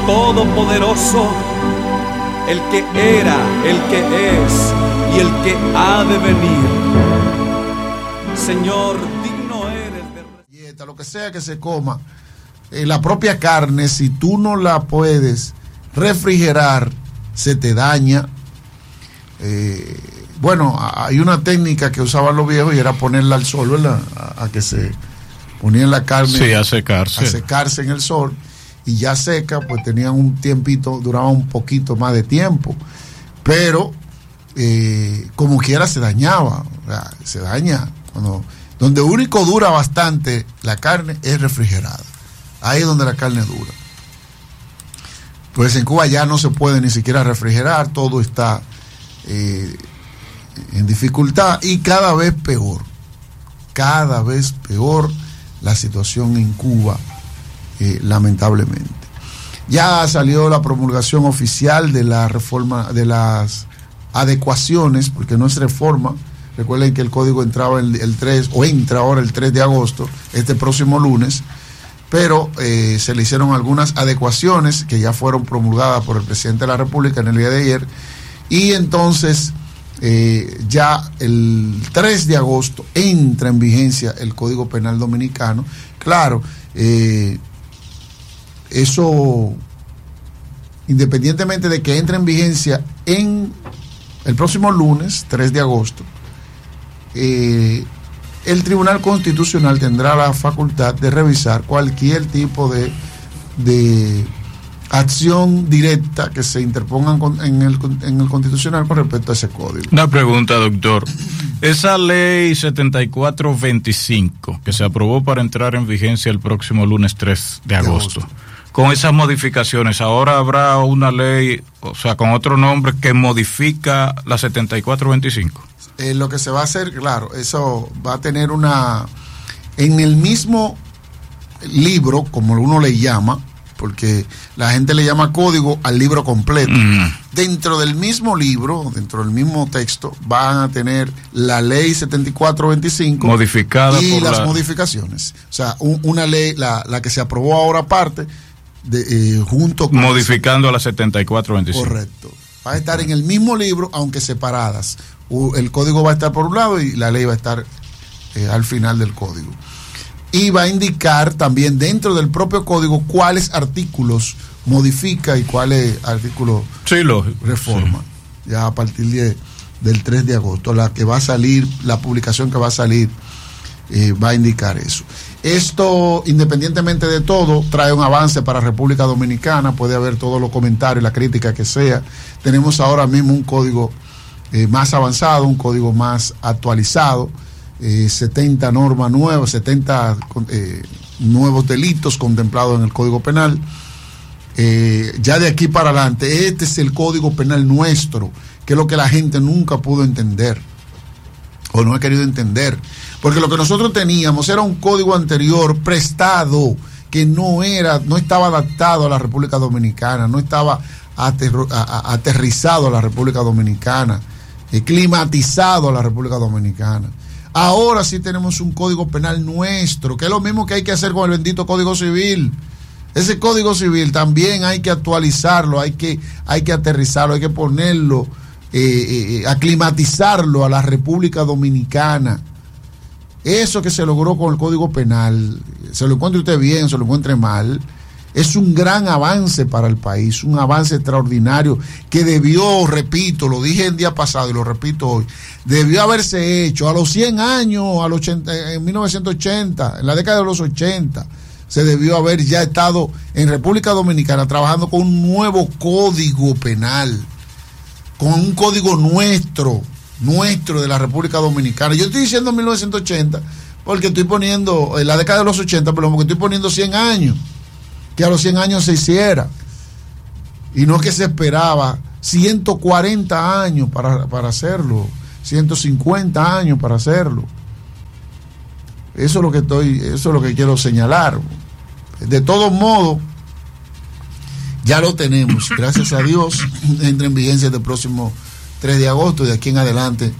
Todopoderoso, el que era, el que es y el que ha de venir. Señor, digno eres de... Lo que sea que se coma, la propia carne, si tú no la puedes refrigerar, se te daña. Bueno, hay una técnica que usaban los viejos y era ponerla al sol, ¿verdad? A que se ponían la carne, sí, a secarse en el sol, y ya seca, pues tenían un tiempito, duraba un poquito más de tiempo, pero como quiera se dañaba, o sea, se daña. Donde único dura bastante la carne es refrigerada, ahí es donde la carne dura. Pues en Cuba ya no se puede ni siquiera refrigerar, todo está en dificultad y cada vez peor la situación en Cuba, lamentablemente. Ya salió la promulgación oficial de la reforma, de las adecuaciones, porque no es reforma. Recuerden que el código entraba el 3, o entra ahora el 3 de agosto, este próximo lunes, pero se le hicieron algunas adecuaciones que ya fueron promulgadas por el presidente de la República en el día de ayer, y entonces ya el 3 de agosto entra en vigencia el Código Penal Dominicano. Claro, eso, independientemente de que entre en vigencia en el próximo lunes, 3 de agosto, el Tribunal Constitucional tendrá la facultad de revisar cualquier tipo de acción directa que se interponga en el Constitucional con respecto a ese código. Una pregunta, doctor. Esa ley 7425 que se aprobó para entrar en vigencia el próximo lunes 3 de agosto, con esas modificaciones, ahora habrá una ley, o sea, con otro nombre que modifica la 7425. Lo que se va a hacer, claro, eso va a tener en el mismo libro, como uno le llama, porque la gente le llama código al libro completo. Dentro del mismo libro, dentro del mismo texto, van a tener la ley 7425 modificada y las modificaciones. O sea, una ley, la que se aprobó ahora aparte, junto con modificando a la 7425. Correcto. Va a estar en el mismo libro, aunque separadas. El código va a estar por un lado y la ley va a estar al final del código. Y va a indicar también dentro del propio código cuáles artículos modifica y cuáles artículos reforma. Sí. Ya a partir del 3 de agosto, la publicación que va a salir va a indicar eso. Esto, independientemente de todo, trae un avance para República Dominicana. Puede haber todos los comentarios, la crítica que sea. Tenemos ahora mismo un código más avanzado, un código más actualizado, 70 normas nuevas, 70 nuevos delitos contemplados en el Código Penal. Ya de aquí para adelante, este es el Código Penal nuestro, que es lo que la gente nunca pudo entender, o no ha querido entender, porque lo que nosotros teníamos era un código anterior prestado, que no estaba adaptado a la República Dominicana, no estaba aterrizado a la República Dominicana, climatizado a la República Dominicana. Ahora sí tenemos un código penal nuestro, que es lo mismo que hay que hacer con el bendito Código Civil. Ese Código Civil también hay que actualizarlo, hay que aterrizarlo, hay que ponerlo, aclimatizarlo a la República Dominicana. Eso que se logró con el Código Penal, se lo encuentre usted bien, se lo encuentre mal, es un gran avance para el país, un avance extraordinario que debió, repito, lo dije el día pasado y lo repito hoy, debió haberse hecho a los 100 años, en 1980, en la década de los 80, se debió haber ya estado en República Dominicana trabajando con un nuevo código penal, con un código nuestro de la República Dominicana. Yo estoy diciendo 1980 porque estoy poniendo, en la década de los 80, pero porque estoy poniendo 100 años, que a los 100 años se hiciera, y no que se esperaba 140 años para hacerlo, 150 años para hacerlo. Eso es lo que quiero señalar. De todos modos, ya lo tenemos, gracias a Dios. Entra en vigencia el próximo 3 de agosto y de aquí en adelante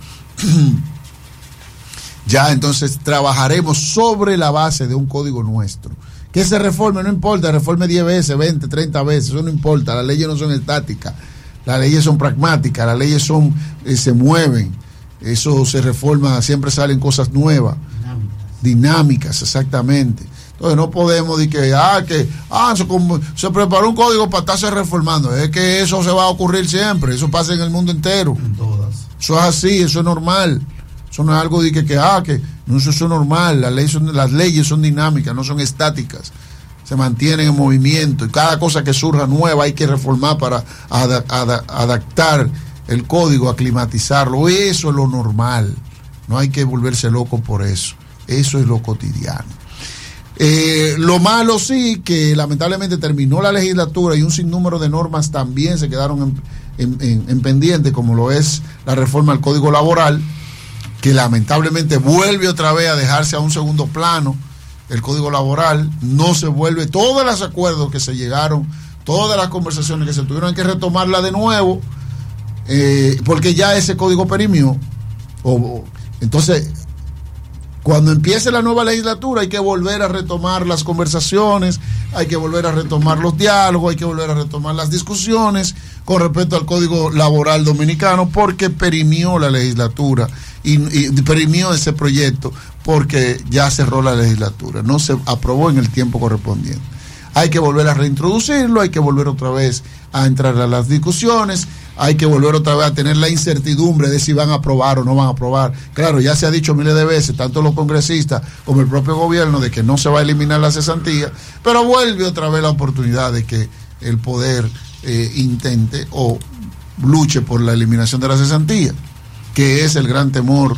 ya entonces trabajaremos sobre la base de un código nuestro, Que se reforme, no importa, reforme 10 veces, 20, 30 veces, eso no importa, las leyes no son estáticas, las leyes son pragmáticas, las leyes son se mueven, eso se reforma, siempre salen cosas nuevas, dinámicas, exactamente. Entonces no podemos decir que se preparó un código para estarse reformando, es que eso se va a ocurrir siempre, eso pasa en el mundo entero. En todas. Eso es así, eso es normal. Eso no es algo de no, eso es normal. Las leyes son dinámicas, no son estáticas. Se mantienen en movimiento y cada cosa que surja nueva hay que reformar para adaptar el código, aclimatizarlo. Eso es lo normal. No hay que volverse loco por eso. Eso es lo cotidiano. Lo malo sí, que lamentablemente terminó la legislatura y un sinnúmero de normas también se quedaron en pendiente, como lo es la reforma al Código Laboral, que lamentablemente vuelve otra vez a dejarse a un segundo plano. El Código Laboral no se vuelve, todos los acuerdos que se llegaron, todas las conversaciones que se tuvieron, hay que retomarla de nuevo, porque ya ese código perimió. Entonces, cuando empiece la nueva legislatura hay que volver a retomar las conversaciones, hay que volver a retomar los diálogos, hay que volver a retomar las discusiones con respecto al Código Laboral Dominicano, porque perimió la legislatura y perimió ese proyecto porque ya cerró la legislatura, no se aprobó en el tiempo correspondiente. Hay que volver a reintroducirlo, hay que volver otra vez a entrar a las discusiones, hay que volver otra vez a tener la incertidumbre de si van a aprobar o no van a aprobar. Claro, ya se ha dicho miles de veces, tanto los congresistas como el propio gobierno, de que no se va a eliminar la cesantía, pero vuelve otra vez la oportunidad de que el poder intente o luche por la eliminación de la cesantía, que es el gran temor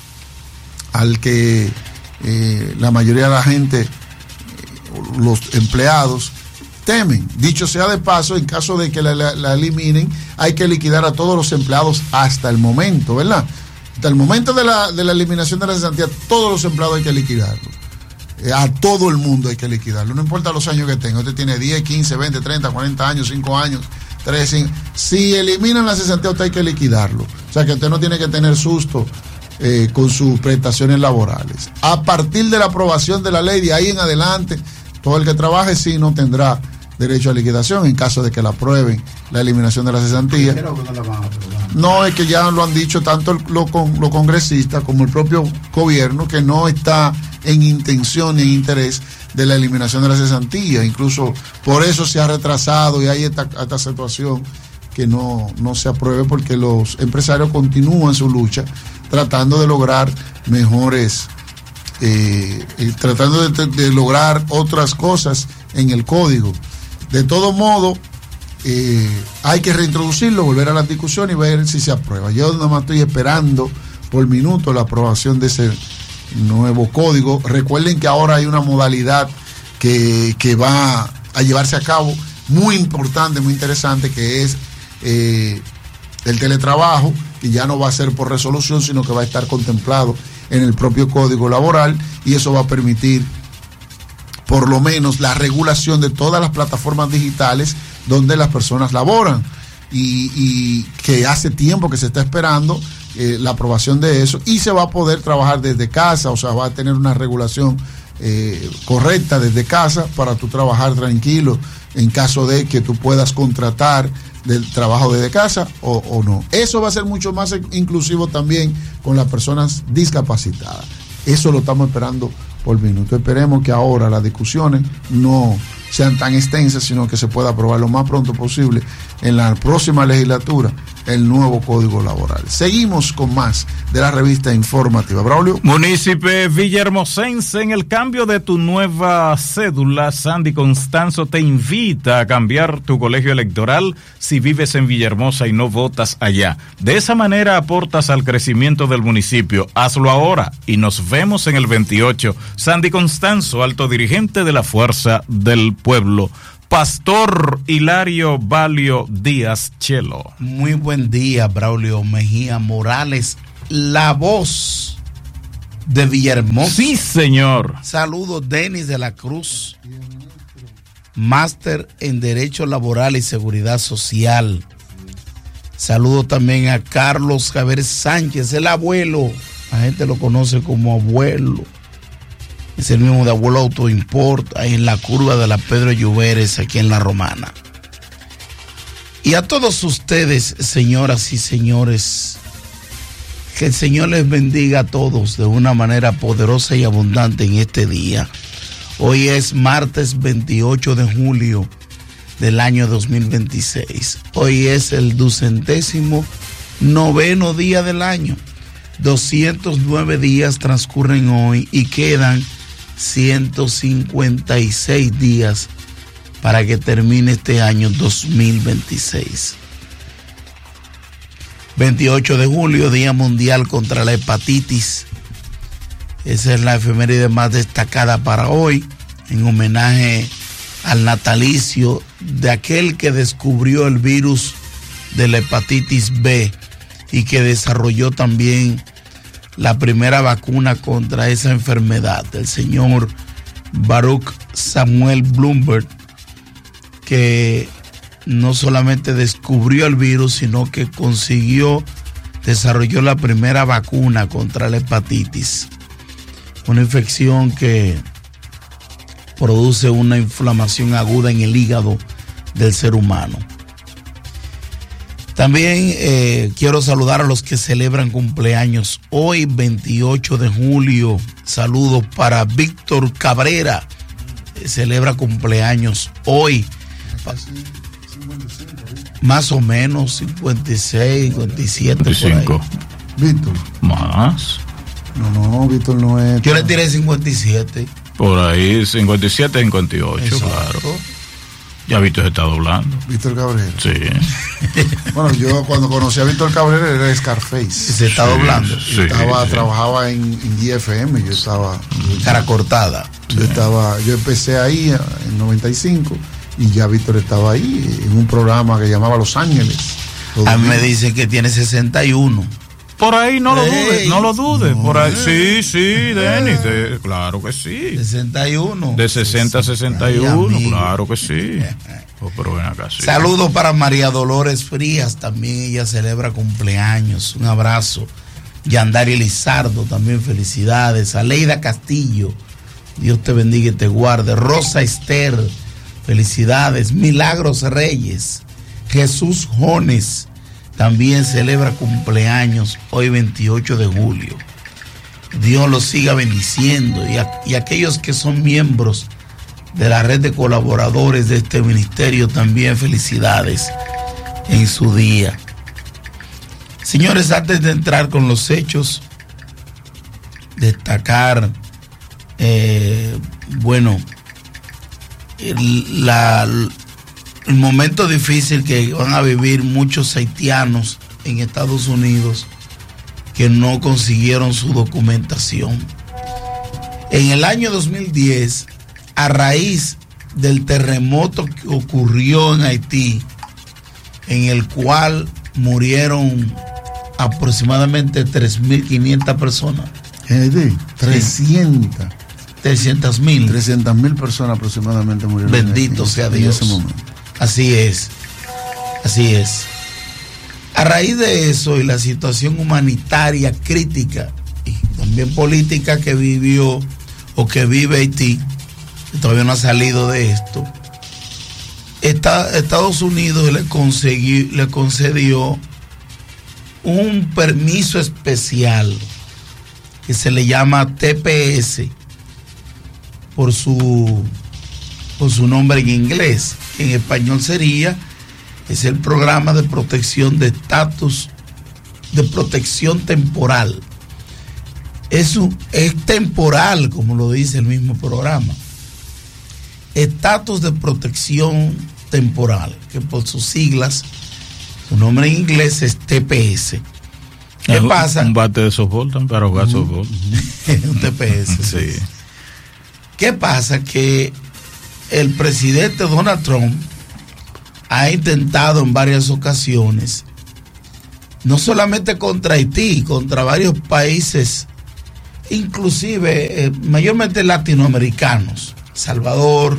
al que la mayoría de la gente, los empleados, temen. Dicho sea de paso, en caso de que la eliminen, hay que liquidar a todos los empleados hasta el momento, ¿verdad? Hasta el momento de la eliminación de la cesantía, todos los empleados hay que liquidarlos. A todo el mundo hay que liquidarlo, no importa los años que tenga. Usted tiene 10, 15, 20, 30, 40 años, 5 años, 3, 5. Si eliminan la cesantía, usted hay que liquidarlo. O sea que usted no tiene que tener susto con sus prestaciones laborales. A partir de la aprobación de la ley, de ahí en adelante, todo el que trabaje sí no tendrá derecho a liquidación en caso de que la aprueben la eliminación de la cesantía. Creo que no la van a aprobar. No, es que ya lo han dicho tanto los congresistas como el propio gobierno, que no está en intención ni en interés de la eliminación de la cesantía. Incluso por eso se ha retrasado y hay esta situación que no se apruebe, porque los empresarios continúan su lucha tratando de lograr mejores, tratando de lograr otras cosas en el código. De todo modo, hay que reintroducirlo, volver a la discusión y ver si se aprueba. Yo nomás estoy esperando por minuto la aprobación de ese nuevo código. Recuerden que ahora hay una modalidad que va a llevarse a cabo, muy importante, muy interesante, que es el teletrabajo, que ya no va a ser por resolución, sino que va a estar contemplado en el propio Código Laboral, y eso va a permitir por lo menos la regulación de todas las plataformas digitales donde las personas laboran, y que hace tiempo que se está esperando la aprobación de eso, y se va a poder trabajar desde casa, o sea, va a tener una regulación correcta desde casa para tú trabajar tranquilo en caso de que tú puedas contratar del trabajo desde casa o no. Eso va a ser mucho más inclusivo también con las personas discapacitadas. Eso lo estamos esperando por minuto. Esperemos que ahora las discusiones no sean tan extensas, sino que se pueda aprobar lo más pronto posible en la próxima legislatura el nuevo Código Laboral. Seguimos con más de la revista informativa. Braulio. Munícipe villahermosense, en el cambio de tu nueva cédula, Sandy Constanzo te invita a cambiar tu colegio electoral si vives en Villahermosa y no votas allá. De esa manera aportas al crecimiento del municipio. Hazlo ahora y nos vemos en el 28. Sandy Constanzo, alto dirigente de la Fuerza del Pueblo. Pastor Hilario Valio Díaz Chelo. Muy buen día, Braulio Mejía Morales, la voz de Villahermosa. Sí, señor. Saludos, Denis de la Cruz, máster en Derecho Laboral y Seguridad Social. Saludos también a Carlos Javier Sánchez, el abuelo. La gente lo conoce como abuelo. es el mismo de Abuelo Auto Import, ahí en la curva de la Pedro Lluveres, aquí en La Romana. Y a todos ustedes, señoras y señores, que el Señor les bendiga a todos de una manera poderosa y abundante en este día. Hoy es martes 28 de julio del año 2026. Hoy es el 209º día del año. 209 días transcurren hoy y quedan 156 días para que termine este año 2026. 28 de julio, Día Mundial contra la Hepatitis. Esa es la efeméride más destacada para hoy, en homenaje al natalicio de aquel que descubrió el virus de la hepatitis B y que desarrolló también la primera vacuna contra esa enfermedad, el señor Baruch Samuel Bloomberg, que no solamente descubrió el virus, sino que desarrolló la primera vacuna contra la hepatitis, una infección que produce una inflamación aguda en el hígado del ser humano. También quiero saludar a los que celebran cumpleaños hoy, 28 de julio. Saludos para Víctor Cabrera, celebra cumpleaños hoy. Más o menos 56, 57. 55. Víctor. Más. No, Víctor no es. Yo le tiré 57. Por ahí, 57, 58, Exacto. claro. Ya Víctor se está doblando. Víctor Cabrera. Sí. Bueno, yo cuando conocí a Víctor Cabrera era Scarface. Se está doblando. Sí, Trabajaba en GFM, yo estaba. Cara cortada. Yo empecé ahí en 95 y ya Víctor estaba ahí en un programa que llamaba Los Ángeles. A mí me dicen que tiene 61. Por ahí no lo dudes, no lo dudes. No, por ahí, sí, Denis, claro que sí. 61. De 60 a 61, Ay, claro que sí. Oh, pero ven acá, sí. Saludos para María Dolores Frías, también ella celebra cumpleaños. Un abrazo. Yandari Lizardo, también felicidades. Aleida Castillo, Dios te bendiga y te guarde. Rosa Esther, felicidades. Milagros Reyes, Jesús Jones, también celebra cumpleaños hoy 28 de julio. Dios los siga bendiciendo y aquellos que son miembros de la red de colaboradores de este ministerio también felicidades en su día. Señores, antes de entrar con los hechos, destacar, el momento difícil que van a vivir muchos haitianos en Estados Unidos que no consiguieron su documentación. En el año 2010, a raíz del terremoto que ocurrió en Haití, en el cual murieron aproximadamente 3.500 personas. En Haití, 300. 300.000. 300.000 personas aproximadamente murieron. Bendito sea Dios. En ese momento. Así es. A raíz de eso y la situación humanitaria crítica y también política que vivió o que vive Haití, que todavía no ha salido de esto, Estados Unidos le concedió un permiso especial que se le llama TPS por su nombre en inglés. En español es el programa de protección de estatus de protección temporal. Es temporal, como lo dice el mismo programa. Estatus de protección temporal, que por sus siglas, su nombre en inglés es TPS. ¿Qué pasa? Un bate de softball también para jugar softball. Un TPS. Sí. ¿Qué pasa? Que el presidente Donald Trump ha intentado en varias ocasiones, no solamente contra Haití, contra varios países, inclusive mayormente latinoamericanos, Salvador,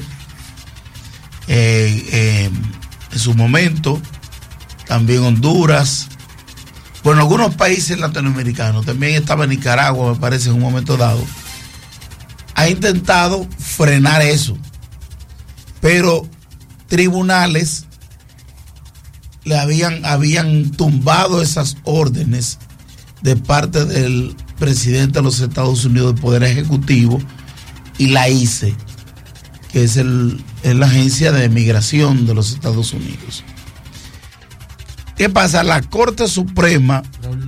en su momento, también Honduras, bueno, algunos países latinoamericanos, también estaba Nicaragua, me parece, en un momento dado, ha intentado frenar eso, pero tribunales le habían tumbado esas órdenes de parte del presidente de los Estados Unidos del Poder Ejecutivo y la ICE, que es la agencia de migración de los Estados Unidos. ¿Qué pasa? La Corte Suprema...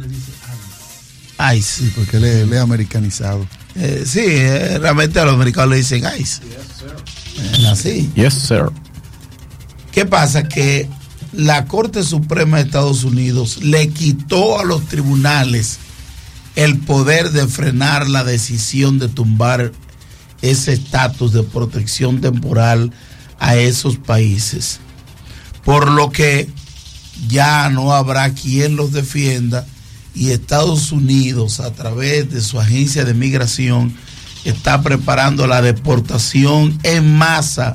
ICE. Sí, porque le es americanizado. Sí, realmente a los americanos le dicen ICE. Así. Yes, sir. ¿Qué pasa? Que la Corte Suprema de Estados Unidos le quitó a los tribunales el poder de frenar la decisión de tumbar ese estatus de protección temporal a esos países, por lo que ya no habrá quien los defienda, y Estados Unidos, a través de su agencia de migración, está preparando la deportación en masa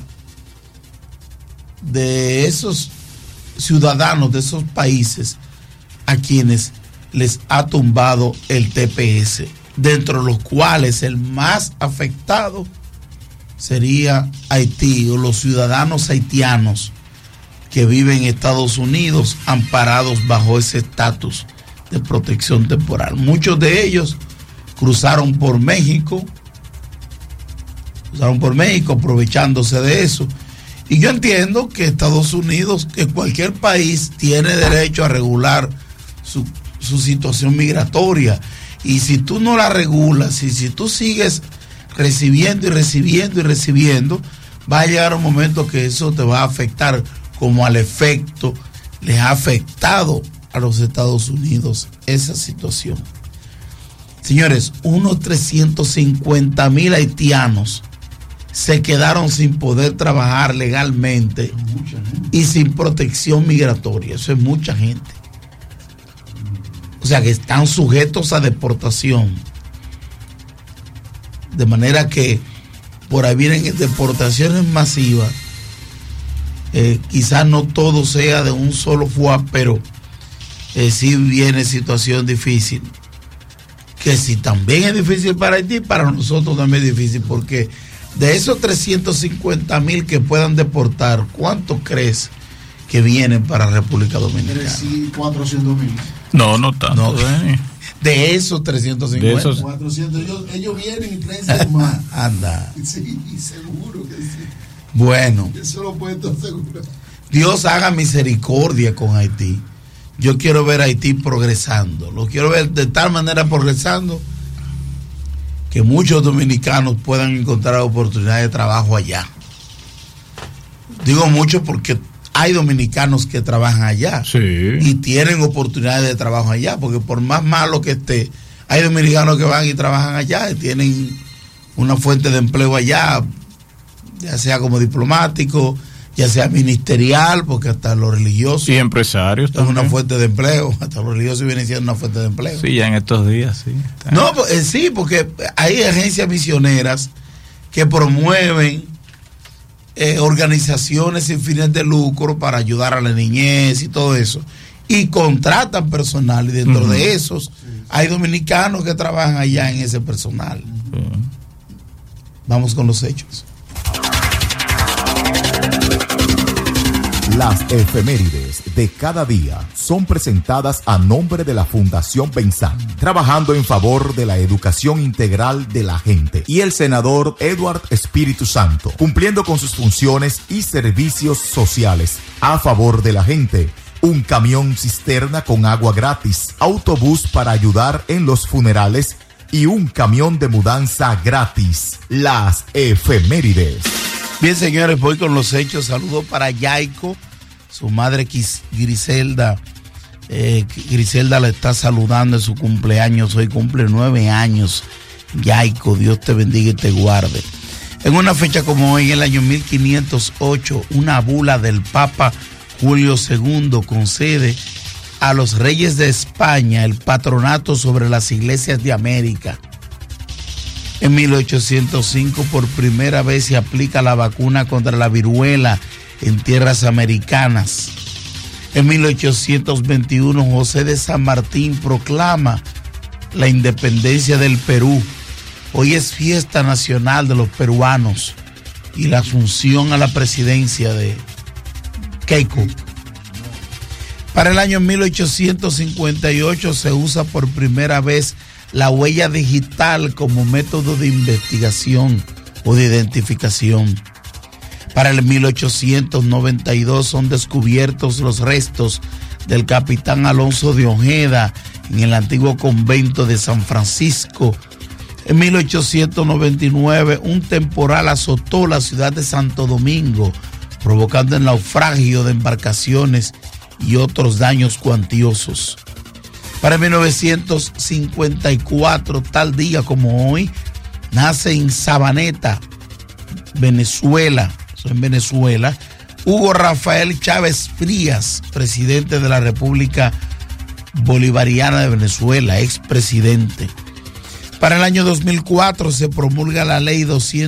de esos ciudadanos de esos países a quienes les ha tumbado el TPS, dentro de los cuales el más afectado sería Haití, o los ciudadanos haitianos que viven en Estados Unidos amparados bajo ese estatus de protección temporal. Muchos de ellos cruzaron por México aprovechándose de eso. Y yo entiendo que Estados Unidos, que cualquier país, tiene derecho a regular su situación migratoria. Y si tú no la regulas, y si tú sigues recibiendo, va a llegar un momento que eso te va a afectar, como al efecto les ha afectado a los Estados Unidos esa situación. Señores, unos 350,000 haitianos se quedaron sin poder trabajar legalmente y sin protección migratoria. Eso es mucha gente. O sea, que están sujetos a deportación. De manera que por ahí vienen deportaciones masivas. Quizás no todo sea de un solo FUA, pero sí viene situación difícil. Que si también es difícil para Haití, para nosotros también es difícil, porque de esos 350,000 que puedan deportar, ¿cuánto crees que vienen para República Dominicana? 400,000. No tanto. No, de esos 350. De esos 400, ellos vienen y traen más. Anda. Sí, seguro que sí. Bueno. Eso lo puedo estar seguro. Dios haga misericordia con Haití. Yo quiero ver a Haití progresando. Lo quiero ver de tal manera progresando que muchos dominicanos puedan encontrar oportunidades de trabajo allá. Digo mucho porque hay dominicanos que trabajan allá, sí, y tienen oportunidades de trabajo allá, porque por más malo que esté, hay dominicanos que van y trabajan allá y tienen una fuente de empleo allá, ya sea como diplomático, ya sea ministerial, porque hasta los religiosos y empresarios es también una fuente de empleo, hasta los religiosos vienen siendo una fuente de empleo. Sí, ya en estos días, sí. No, sí, porque hay agencias misioneras que promueven organizaciones sin fines de lucro para ayudar a la niñez y todo eso, y contratan personal, y dentro de esos hay dominicanos que trabajan allá en ese personal. Vamos con los hechos. Las efemérides de cada día son presentadas a nombre de la Fundación Benzán, trabajando en favor de la educación integral de la gente, y el senador Edward Espíritu Santo, cumpliendo con sus funciones y servicios sociales a favor de la gente. Un camión cisterna con agua gratis, autobús para ayudar en los funerales y un camión de mudanza gratis. Las efemérides. Bien, señores, voy con los hechos. Saludos para Yaico, su madre Griselda. Griselda le está saludando en su cumpleaños. Hoy cumple 9 años. Yaico, Dios te bendiga y te guarde. En una fecha como hoy, en el año 1508, una bula del Papa Julio II concede a los reyes de España el patronato sobre las iglesias de América. En 1805, por primera vez se aplica la vacuna contra la viruela en tierras americanas. En 1821, José de San Martín proclama la independencia del Perú, Hoy es fiesta nacional de los peruanos y la asunción a la presidencia de Keiko. Para el año 1858 se usa por primera vez la huella digital como método de investigación o de identificación. Para el 1892 son descubiertos los restos del capitán Alonso de Ojeda en el antiguo convento de San Francisco. En 1899 un temporal azotó la ciudad de Santo Domingo, provocando el naufragio de embarcaciones y otros daños cuantiosos. Para 1954, tal día como hoy, nace en Sabaneta, Venezuela, Hugo Rafael Chávez Frías, presidente de la República Bolivariana de Venezuela, expresidente. Para el año 2004 se promulga la ley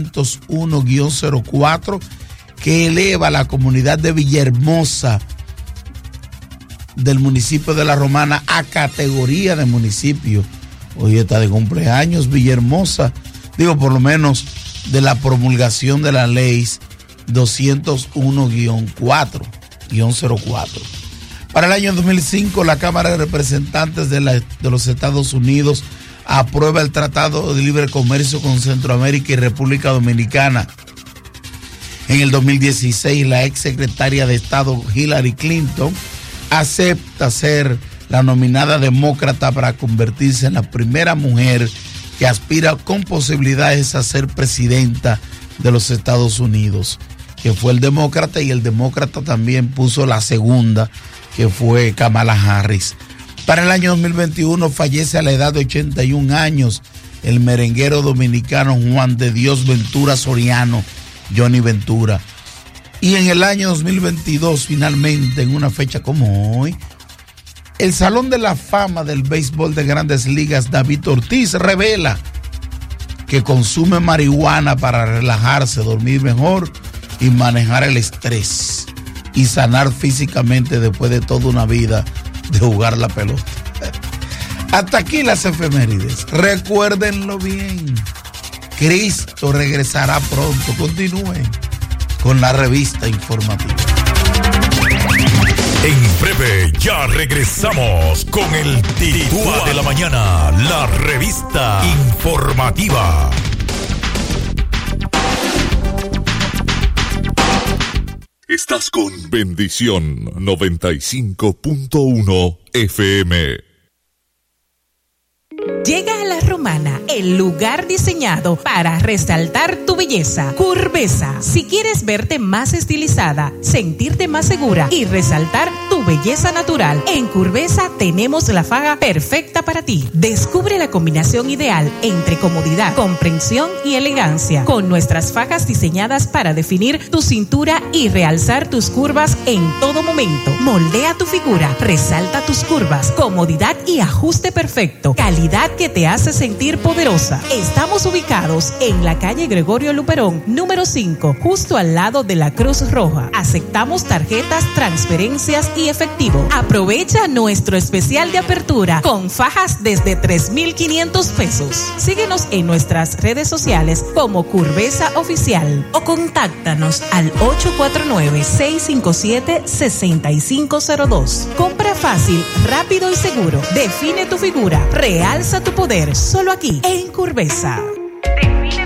201-04 que eleva a la comunidad de Villahermosa del municipio de La Romana a categoría de municipio. Hoy está de cumpleaños Villahermosa, digo por lo menos de la promulgación de la ley 201-04. Para el año 2005 la Cámara de Representantes de los Estados Unidos aprueba el Tratado de Libre Comercio con Centroamérica y República Dominicana. En el 2016 la ex secretaria de Estado Hillary Clinton acepta ser la nominada demócrata para convertirse en la primera mujer que aspira con posibilidades a ser presidenta de los Estados Unidos, que fue el demócrata, y el demócrata también puso la segunda, que fue Kamala Harris. Para el año 2021 fallece a la edad de 81 años el merenguero dominicano Juan de Dios Ventura Soriano, Johnny Ventura. Y en el año 2022, finalmente, en una fecha como hoy, el Salón de la Fama del Béisbol de Grandes Ligas, David Ortiz, revela que consume marihuana para relajarse, dormir mejor y manejar el estrés y sanar físicamente después de toda una vida de jugar la pelota. Hasta aquí las efemérides. Recuérdenlo bien. Cristo regresará pronto. Continúen con la revista informativa. En breve ya regresamos con el Titúa de la Mañana, la revista informativa. Estás con Bendición 95.1 FM. Llega a La Romana, el lugar diseñado para resaltar tu belleza. Curvesa. Si quieres verte más estilizada, sentirte más segura y resaltar tu belleza natural, en Curvesa tenemos la faja perfecta para ti. Descubre la combinación ideal entre comodidad, comprensión y elegancia, con nuestras fajas diseñadas para definir tu cintura y realzar tus curvas en todo momento. Moldea tu figura, resalta tus curvas, comodidad y ajuste perfecto. Calidad que te hace sentir poderosa. Estamos ubicados en la calle Gregorio Luperón, número 5, justo al lado de la Cruz Roja. Aceptamos tarjetas, transferencias y efectivo. Aprovecha nuestro especial de apertura con fajas desde 3,500 pesos. Síguenos en nuestras redes sociales como Curvesa Oficial o contáctanos al 849-657-6502. Compra fácil, rápido y seguro. Define tu figura, realza tu poder, solo aquí en Curvesa.